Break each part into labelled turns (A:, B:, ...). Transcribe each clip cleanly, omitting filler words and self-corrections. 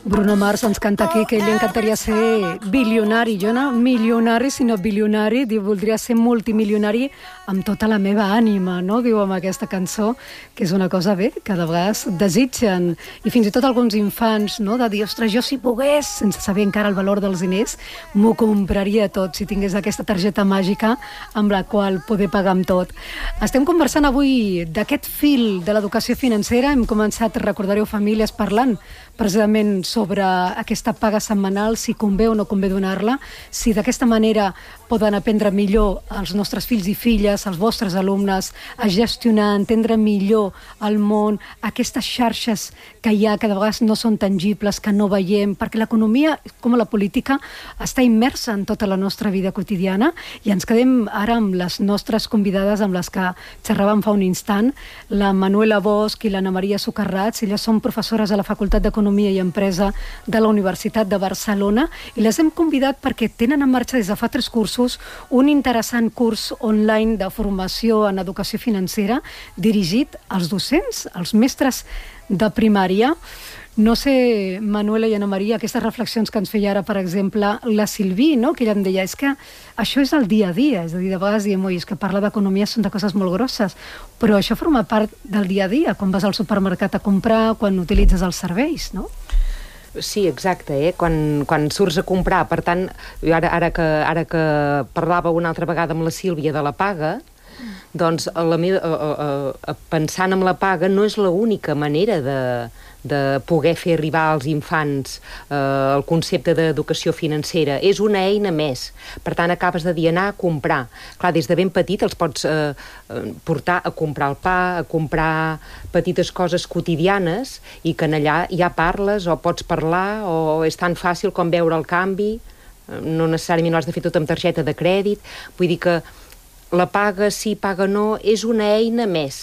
A: Bruno Mars ens canta aquí que a ell li encantaria ser bilionari. Jo no milionari, sinó bilionari. Diu, voldria ser multimilionari amb tota la meva ànima, no? Diu amb aquesta cançó, que és una cosa bé, que de vegades desitgen. I fins i tot alguns infants, no? De dir, ostres, jo si pogués, sense saber encara el valor dels diners, m'ho compraria tot, si tingués aquesta targeta màgica amb la qual poder pagar amb tot. Estem conversant avui d'aquest fil de l'educació financera. Hem començat, recordareu, famílies parlant precisament sobre aquesta paga setmanal, si convé o no convé donar-la, si d'aquesta manera poden aprendre millor els nostres fills i filles, els vostres alumnes, a gestionar, a entendre millor el món, aquestes xarxes que hi ha, que de vegades no són tangibles, que no veiem, perquè l'economia, com la política, està immersa en tota la nostra vida quotidiana, i ens quedem ara amb les nostres convidades, amb les que xerràvem fa un instant, la Manuela Bosch i l'Anna Maria Socarrats. Elles són professores a la Facultat d'Economia i Empresa de la Universitat de Barcelona, i les hem convidat perquè tenen en marxa des de fa 3 cursos un interessant curs online de formació en educació financera dirigit als docents, als mestres de primària. No sé, Manuela i Ana Maria, aquestes reflexions que ens feia ara, per exemple, la Silví, no? Que ella em deia, és que això és el dia a dia, és a dir, de vegades diem, oi, és que parlar d'economia són de coses molt grosses, però això forma part del dia a dia, quan vas al supermercat a comprar, quan utilitzes els serveis, no?
B: Sí, exacte, quan surts a comprar. Per tant, ara que parlava una altra vegada amb la Sílvia de la paga, doncs pensant en la paga no és l'única manera de poder fer arribar als infants el concepte d'educació financera. És una eina més. Per tant, acabes de dir anar a comprar. Clar, des de ben petit els pots portar a comprar el pa, a comprar petites coses quotidianes, i que allà ja parles o pots parlar, o és tan fàcil com veure el canvi. No necessàriament ho has de fer tot amb targeta de crèdit. Vull dir que la paga sí, paga no, és una eina més.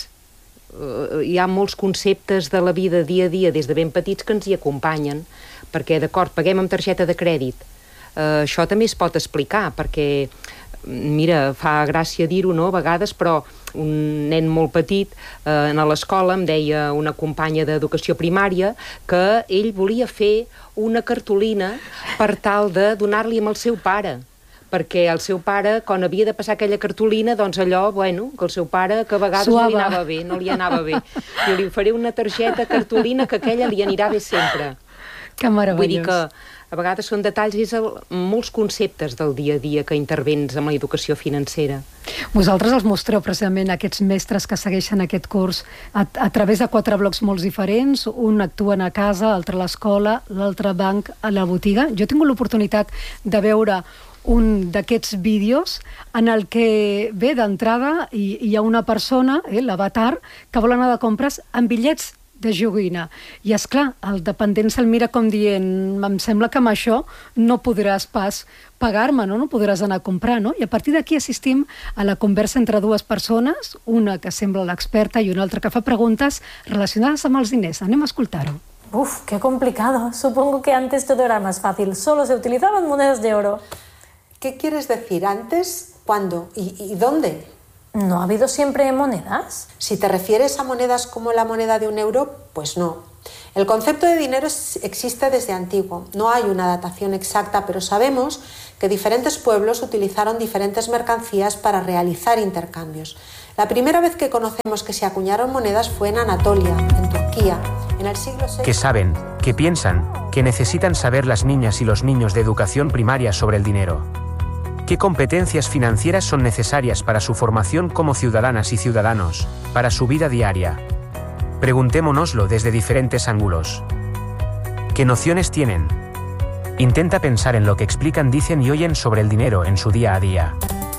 B: Hi ha molts conceptes de la vida dia a dia des de ben petits que ens hi acompanyen, perquè, d'acord, paguem amb targeta de crèdit. Això també es pot explicar, perquè, mira, fa gràcia dir-ho, no?, a vegades, però un nen molt petit a l'escola em deia una companya d'educació primària que ell volia fer una cartolina per tal de donar-li amb el seu pare, perquè el seu pare, quan havia de passar aquella cartolina, doncs allò, bueno, que el seu pare, que a vegades no li anava bé. I li faré una targeta cartolina que aquella li anirà bé sempre.
A: Que meravellós.
B: Vull dir que a vegades són detalls, és molts conceptes del dia a dia que intervens amb l'educació financera.
A: Vosaltres els mostreu precisament aquests mestres que segueixen aquest curs a través de 4 blocs molt diferents. Un actuen a casa, l'altre a l'escola, l'altre banc a la botiga. Jo he tingut l'oportunitat de veure un d'aquests vídeos en el que, bé, d'entrada hi ha una persona, l'avatar, que vol anar de compres amb bitllets de joguina. I, esclar, el dependent se'l mira com dient, em sembla que amb això no podràs pas pagar-me, no podràs anar a comprar, no? I a partir d'aquí assistim a la conversa entre 2 persones, una que sembla l'experta i una altra que fa preguntes relacionades amb els diners. Anem a escoltar-ho.
C: Uf, qué complicado. Supongo que antes todo era más fácil. Solo se utilizaban monedas de oro.
D: ¿Qué quieres decir? ¿Antes? ¿Cuándo? ¿Y dónde?
C: ¿No ha habido siempre monedas?
D: Si te refieres a monedas como la moneda de 1 euro, pues no. El concepto de dinero existe desde antiguo. No hay una datación exacta, pero sabemos que diferentes pueblos utilizaron diferentes mercancías para realizar intercambios. La primera vez que conocemos que se acuñaron monedas fue en Anatolia, en Turquía, en el siglo VI.
E: ¿Qué saben? ¿Qué piensan? ¿Qué necesitan saber las niñas y los niños de educación primaria sobre el dinero? ¿Qué competencias financieras son necesarias para su formación como ciudadanas y ciudadanos, para su vida diaria? Preguntémonoslo desde diferentes ángulos. ¿Qué nociones tienen? Intenta pensar en lo que explican, dicen y oyen sobre el dinero en su día a día.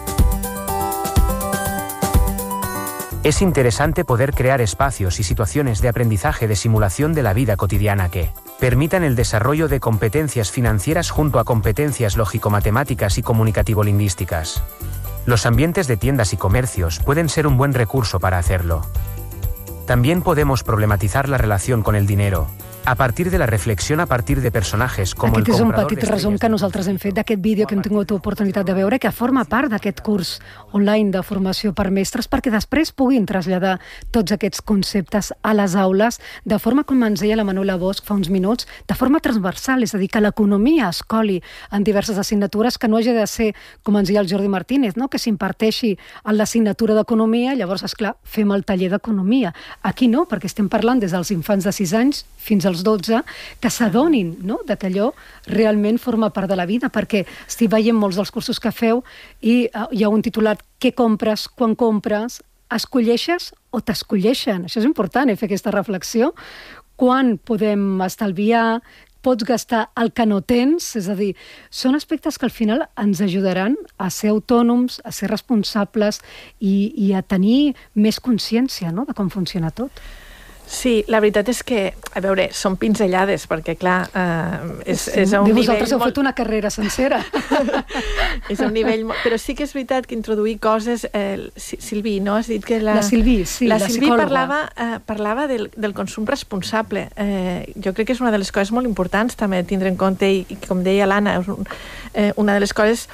E: Es interesante poder crear espacios y situaciones de aprendizaje de simulación de la vida cotidiana que permitan el desarrollo de competencias financieras junto a competencias lógico-matemáticas y comunicativo-lingüísticas. Los ambientes de tiendas y comercios pueden ser un buen recurso para hacerlo. También podemos problematizar la relación con el dinero, a partir de la reflexión a partir de personajes com el
A: Aquest és un
E: comprador
A: petit resum que nosaltres hem fet d'aquest vídeo que hem tingut oportunitat de veure, que forma part d'aquest curs online de formació per mestres, perquè després puguin traslladar tots aquests conceptes a les aules, de forma, com ens deia la Manuela Bosch fa uns minuts, de forma transversal, és a dir, que l'economia es coli en diverses assignatures, que no hagi de ser, com ens deia el Jordi Martínez, no? Que s'imparteixi en l'assignatura d'economia, llavors, esclar, fem el taller d'economia. Aquí no, perquè estem parlant des dels infants de 6 anys fins als 12, que s'adonin, no?, que allò realment forma part de la vida, perquè estic veient molts dels cursos que feu i hi ha un titulat: què compres, quan compres, escolleixes o t'escolleixen? Això és important, fer aquesta reflexió. Quan podem estalviar? Pots gastar el que no tens? És a dir, són aspectes que al final ens ajudaran a ser autònoms, a ser responsables i a tenir més consciència, no?, de com funciona tot.
F: Sí, la veritat és que, a veure, són pinzellades, perquè, clar, és a un nivell...
A: Vosaltres heu fet una carrera sencera.
F: És a un nivell... Però sí que és veritat que introduir coses... Silvi, no? Has dit que
A: la Silvi, sí, la
F: psicòloga. Parlava del consum responsable. Jo crec que és una de les coses molt importants també tindre en compte, i com deia l'Anna, una de les coses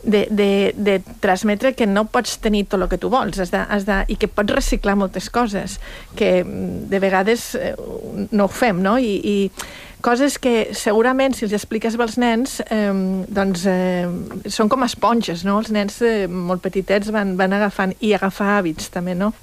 F: de transmetre que no pots tenir tot el que tu vols, i que pots reciclar moltes coses, que de vegades no ho fem, no? I coses que segurament, si els expliques als nens, doncs són com esponges, no? Els nens molt petitets van agafant hàbits també, no?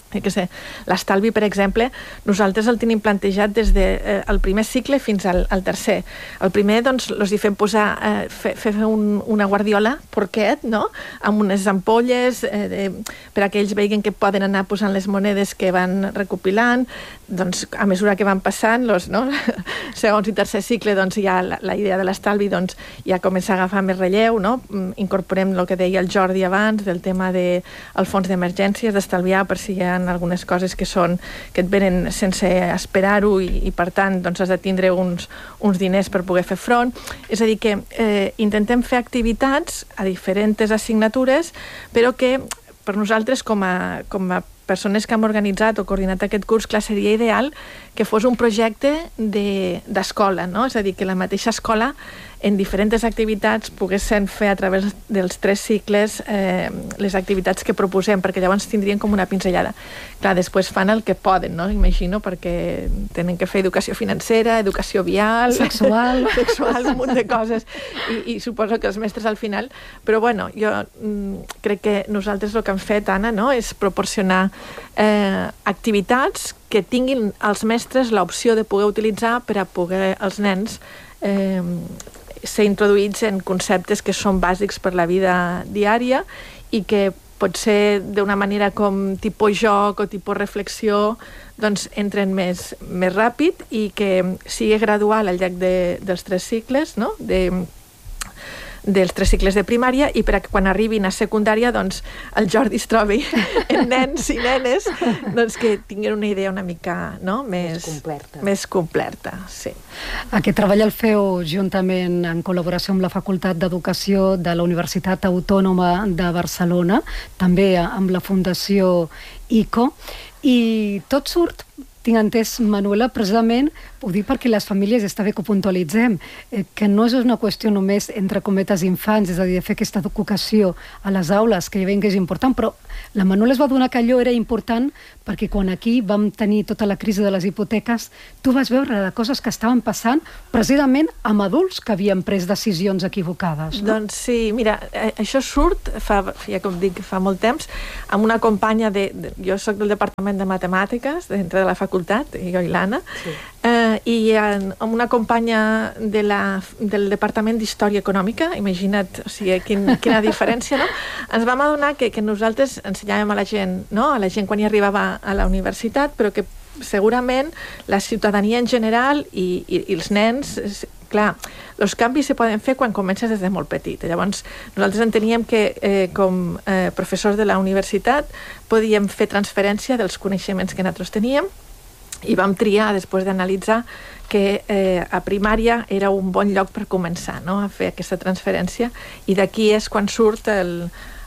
F: L'estalvi, per exemple, nosaltres el tenim plantejat des del primer cicle fins al tercer. El primer, doncs, els hi fem posar, fer una guardiola, porquet, no?, amb unes ampolles, per a que ells veguin que poden anar posant les monedes que van recopilant. Doncs, a mesura que van passant, no?, segons i tercer cicle, doncs, ja la idea de l'estalvi, doncs, ja comença a agafar més relleu, no? Incorporem el que deia el Jordi abans, del tema del fons d'emergències, d'estalviar per si hi ha algunes coses que et venen sense esperar-ho i per tant doncs has de tindre uns diners per poder fer front. És a dir, que intentem fer activitats a diferents assignatures, però que per nosaltres com a persones que hem organitzat o coordinat aquest curs, clar, seria ideal que fos un projecte d'escola, no? És a dir, que la mateixa escola en diferents activitats poguessin fer a través dels 3 cicles les activitats que proposem, perquè llavors tindrien com una pinzellada. Clar, després fan el que poden, no? Imagino, perquè tenen que fer educació financera, educació vial...
A: Sexual,
F: un munt de coses. I suposo que els mestres al final... Però, bueno, jo crec que nosaltres el que hem fet, Anna, no?, és proporcionar activitats que tinguin els mestres l'opció de poder utilitzar per a poder els nens ser introduïts en conceptes que són bàsics per la vida diària i que pot ser d'una manera com tipus joc o tipus reflexió, doncs entren més ràpid i que sigui gradual al llarg dels 3 cicles, no?, dels 3 cicles de primària, i per a que quan arribin a secundària doncs el Jordi es trobi en nens i nenes doncs que tinguin una idea una mica, no?, més completa. Sí.
A: Aquest treball el feu juntament en col·laboració amb la Facultat d'Educació de la Universitat Autònoma de Barcelona, també amb la Fundació ICO, i tot surt, tinc entès, Manuela, precisament, ho dic perquè les famílies, està bé que ho puntualitzem, que no és una qüestió només entre cometes infants, és a dir, de fer aquesta educació a les aules, que ja veiem que és important, però la Manuela es va donar que allò era important perquè quan aquí vam tenir tota la crisi de les hipoteques, tu vas veure de coses que estaven passant precisament amb adults que havien pres decisions equivocades, no?
F: Doncs sí, mira, això surt, ja com dic, fa molt temps, amb una companya jo soc del Departament de Matemàtiques, dintre de la facultat, jo i l'Anna, sí. I amb una companya del Departament d'Història Econòmica, imagina't, o sigui, quina diferència, no? Ens vam adonar que nosaltres ensenyàvem a la gent, no?, a la gent quan hi arribava a la universitat, però que segurament la ciutadania en general i els nens, clar, els canvis se poden fer quan comences des de molt petit. Llavors, nosaltres enteníem que com professors de la universitat podíem fer transferència dels coneixements que nosaltres teníem i vam triar, després d'analitzar, que a primària era un bon lloc per començar, no?, a fer aquesta transferència, i d'aquí és quan surt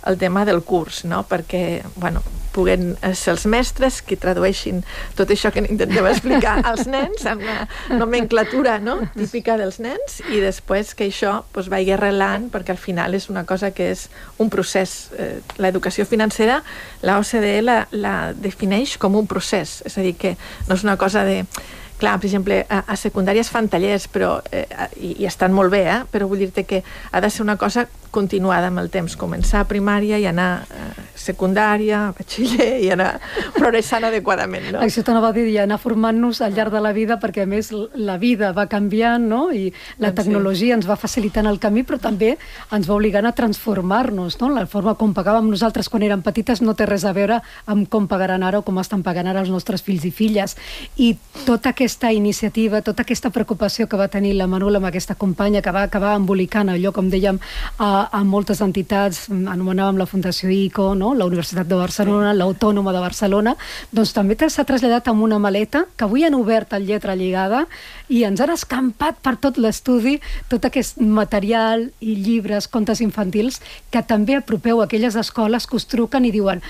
F: el tema del curs, no? Perquè, bueno, puguen ser els mestres que tradueixin tot això que intentem explicar als nens amb la nomenclatura, no?, típica dels nens, i després que això pues, vagi arrelant, perquè al final és una cosa que és un procés. L'educació financera, la OCDE la defineix com un procés, és a dir, que no és una cosa de... Clar, per exemple, a secundària es fan tallers, però, i estan molt bé, però vull dir-te que ha de ser una cosa continuada amb el temps, començar a primària i anar a secundària, a batxiller, i anar progressant adequadament, no?
A: Això t'anava a dir, i anar formant-nos al llarg de la vida, perquè a més la vida va canviant, no?, i la tecnologia ens va facilitant el camí, però també ens va obligant a transformar-nos, no? La forma com pagàvem nosaltres quan érem petites no té res a veure amb com pagaran ara o com estan pagant ara els nostres fills i filles. I tota aquesta iniciativa, tota aquesta preocupació que va tenir la Manuela amb aquesta companya, que va acabar embolicant allò, com dèiem, a moltes entitats, anomenàvem la Fundació ICO, no?, la Universitat de Barcelona, l'Autònoma de Barcelona, doncs també s'ha traslladat amb una maleta que avui han obert el Lletra Lligada i ens han escampat per tot l'estudi tot aquest material i llibres, contes infantils, que també apropeu a aquelles escoles que us truquen i diuen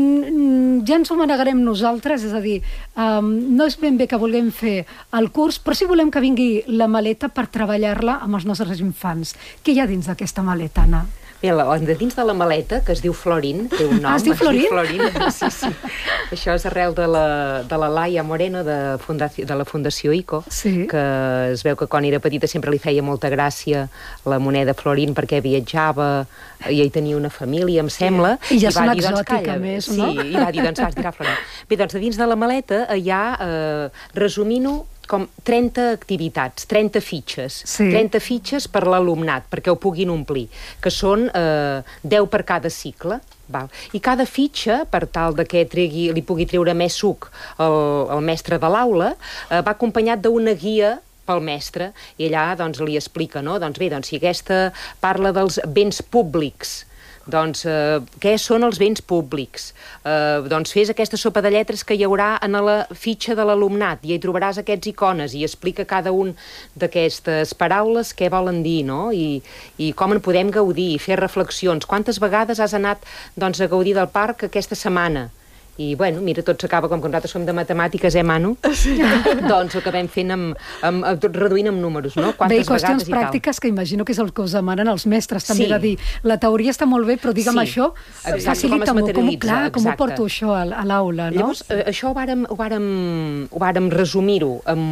A: ja ens ho manegarem nosaltres, és a dir, no és ben bé que vulguem fer el curs, però sí volem que vingui la maleta per treballar-la amb els nostres infants. Què hi ha dins d'aquesta maleta, Anna?
B: Bé, dins de la maleta, que es diu Florín, té un nom.
A: Es diu Florín?
B: Sí. Això és arrel de la Laia Moreno, de la Fundació ICO, que es veu que quan era petita sempre li feia molta gràcia la moneda Florín perquè viatjava i ell tenia una família, em sembla.
A: I ja sona exòtica, més, no?
B: Sí, i va dir, doncs vas dirà Florín. Bé, doncs dins de la maleta hi ha, resumint-ho, com 30 activitats, 30 fitxes. 30 fitxes per l'alumnat, perquè ho puguin omplir, que són 10 per cada cicle. Val. I cada fitxa, per tal de que li pugui treure més suc el mestre de l'aula, va acompanyat d'una guia pel mestre, i allà doncs, li explica, no? Doncs bé, doncs, si aquesta parla dels béns públics, doncs, què són els béns públics? Doncs fes aquesta sopa de lletres que hi haurà en la fitxa de l'alumnat i hi trobaràs aquests icones i explica cada un d'aquestes paraules què volen dir, no? I com en podem gaudir, fer reflexions. Quantes vegades has anat doncs, a gaudir del parc aquesta setmana? I, bueno, mira, tot s'acaba, com que nosaltres som de matemàtiques, Manu? Sí. Doncs ho acabem fent reduint amb números, no?
A: Bé, i qüestions pràctiques que imagino que és el que us demanen els mestres, també, de dir, la teoria està molt bé, però digue'm això, facilita-m'ho, com ho porto això a l'aula, no?
B: Llavors, això ho vàrem resumir-ho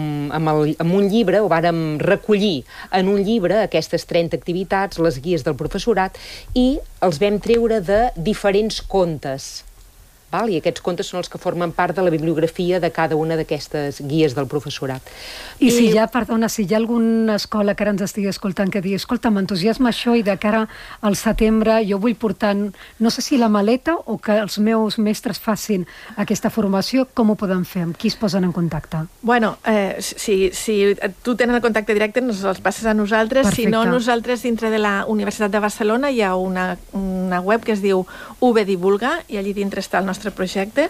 B: amb un llibre, ho vàrem recollir en un llibre, aquestes 30 activitats, les guies del professorat, i els vam treure de diferents contes. I aquests contes són els que formen part de la bibliografia de cada una d'aquestes guies del professorat.
A: I si hi ha alguna escola que ara ens estigui escoltant que digui, escolta, m'entusiasma això i de cara al setembre jo vull portar, no sé si la maleta o que els meus mestres facin aquesta formació, com ho poden fer? Amb qui es posen en contacte?
F: Bueno, si tu tens el contacte directe ens els passes a nosaltres. Perfecte. Si no, nosaltres dintre de la Universitat de Barcelona hi ha una web que es diu UB Divulga i allí dintre està el nostre projecte,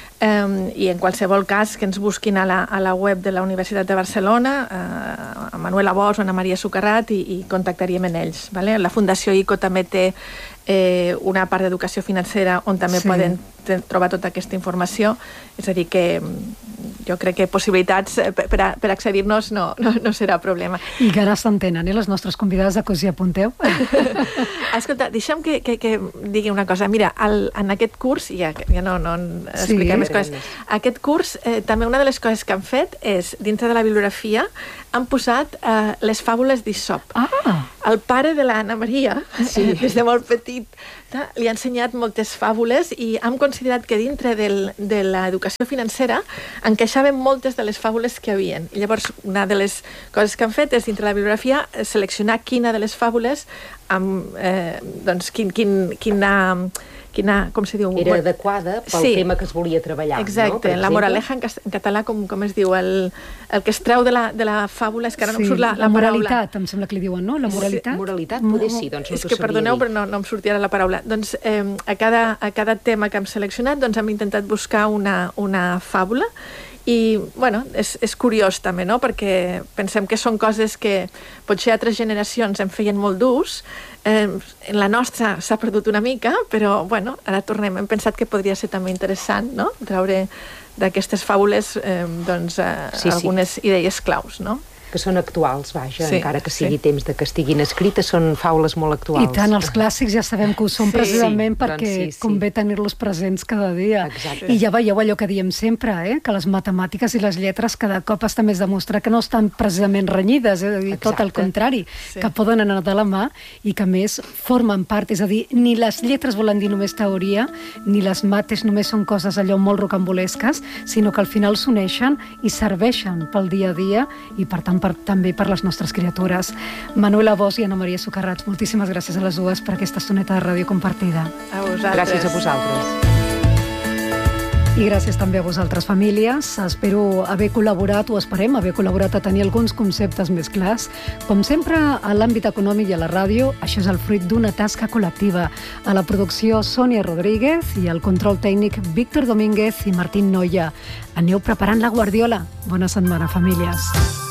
F: i en qualsevol cas que ens busquin a la web de la Universitat de Barcelona, a Manuela Bosch o a Maria Sucarrat, i contactaríem amb ells. La Fundació ICO també té una part d'educació financera on també poden trobar tota aquesta informació, és a dir que jo crec que possibilitats per accedir-nos no serà problema.
A: I ganes se'n tenen, les nostres convidades de que us hi apunteu.
F: Escolta, deixa'm que digui una cosa. Mira, en aquest curs, ja no expliquem més coses, aquest curs, també una de les coses que han fet és, dintre de la bibliografia, han posat les fàbules d'Isop. El pare de l'Anna Maria, des de molt petit, li ha ensenyat moltes fàbules i hem considerat que dintre de l'educació financera encaixaven moltes de les fàbules que hi havia. I llavors, una de les coses que han fet és, dintre de la bibliografia, seleccionar quina de les fàbules, doncs, quina, com se diu?
B: Era adequada pel tema que es volia treballar.
F: Exacte, no? La moraleja en català, com es diu, el que es treu de la fàbula, és que ara no em surt la paraula.
A: Moralitat, em sembla que li diuen, no? La moralitat?
B: Moralitat, poder sí, doncs no
F: és que perdoneu, però no em sortia la paraula. Doncs a cada tema que hem seleccionat hem intentat buscar una fàbula I, bueno, és curiós també, no?, perquè pensem que són coses que potser altres generacions en feien molt d'ús, en la nostra s'ha perdut una mica, però, bueno, ara tornem. Hem pensat que podria ser també interessant, no?, treure d'aquestes faules algunes idees claus, no?,
B: que són actuals, vaja, encara que sigui temps de que estiguin escrites, són faules molt actuals.
A: I tant, els clàssics ja sabem que ho són precisament perquè convé tenir-los presents cada dia.
B: Exacte.
A: I ja veieu allò que diem sempre, que les matemàtiques i les lletres cada cop està més demostrat que no estan precisament renyides, és a dir, tot el contrari, que poden anar de la mà i que, més, formen part. És a dir, ni les lletres volen dir només teoria, ni les mates només són coses allò molt rocambolesques, sinó que al final s'uneixen i serveixen pel dia a dia i, per tant, també per les nostres criatures. Manuela Bosch i Anna Maria Socarrats, moltíssimes gràcies a les dues per aquesta estoneta de ràdio compartida.
F: A vosaltres.
B: Gràcies a vosaltres.
A: I gràcies també a vosaltres, famílies. Espero haver col·laborat, o esperem haver col·laborat a tenir alguns conceptes més clars. Com sempre, a l'àmbit econòmic i a la ràdio, això és el fruit d'una tasca col·lectiva. A la producció, Sònia Rodríguez, i al control tècnic, Víctor Domínguez i Martín Noia. Aneu preparant la guardiola. Bona setmana, famílies.